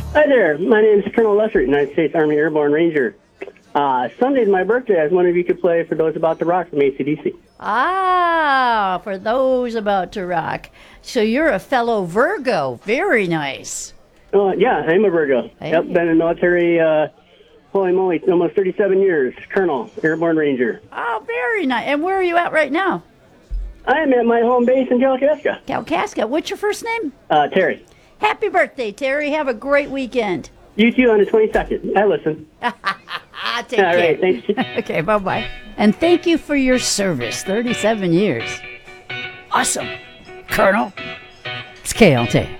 Hi there. My name is Colonel Lessert, United States Army Airborne Ranger. Sunday's my birthday. I was wondering if you could play For Those About to Rock from AC/DC. Ah, For Those About to Rock. So you're a fellow Virgo. Very nice. Yeah, I'm a Virgo. Hey. Yep, been in the military, holy moly, almost 37 years. Colonel, Airborne Ranger. Oh, very nice. And where are you at right now? I am at my home base in Kalkaska. Kalkaska. What's your first name? Terry. Happy birthday, Terry. Have a great weekend. You too on the 22nd. I listen. Take All care. right, thanks. Okay, bye-bye. And thank you for your service, 37 years. Awesome. Colonel, it's KLT.